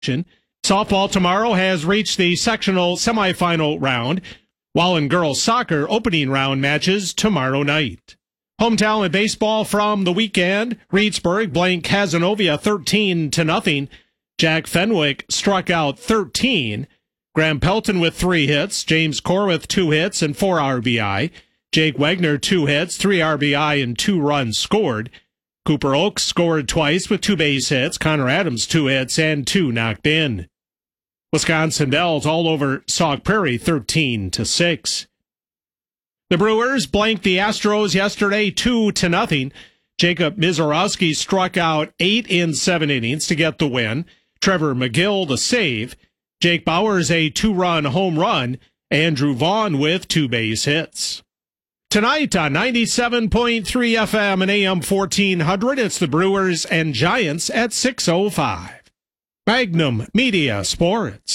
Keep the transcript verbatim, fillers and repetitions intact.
Softball tomorrow has reached the sectional semifinal round, while in girls soccer, opening round matches tomorrow night. Home talent baseball from the weekend. Reedsburg blanked Cazenovia thirteen to nothing. Jack Fenwick struck out thirteen. Graham Pelton with three hits. James Corr with two hits and four R B I. Jake Wagner, two hits, three R B I, and two runs scored. Cooper Oaks scored twice with two base hits. Connor Adams, two hits and two knocked in. Wisconsin Dells all over Sauk Prairie, thirteen to six. The Brewers blanked the Astros yesterday, two to nothing. Jacob Mizorowski struck out eight in seven innings to get the win. Trevor McGill the save. Jake Bowers a two-run home run. Andrew Vaughn with two base hits. Tonight on ninety-seven point three F M and A M fourteen hundred, it's the Brewers and Giants at six oh five. Magnum Media Sports.